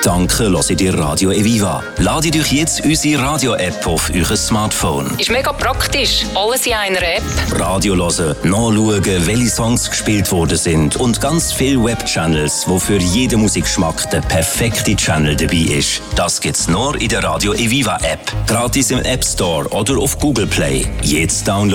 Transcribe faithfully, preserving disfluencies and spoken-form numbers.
Danke, hört ihr Radio Eviva. Ladet euch jetzt unsere Radio-App auf euer Smartphone. Ist mega praktisch. Alles in einer App. Radio hören, nachschauen, welche Songs gespielt worden sind und ganz viele Webchannels, wo für jeden Musikgeschmack der perfekte Channel dabei ist. Das gibt's nur in der Radio Eviva App. Gratis im App Store oder auf Google Play. Jetzt downloaden.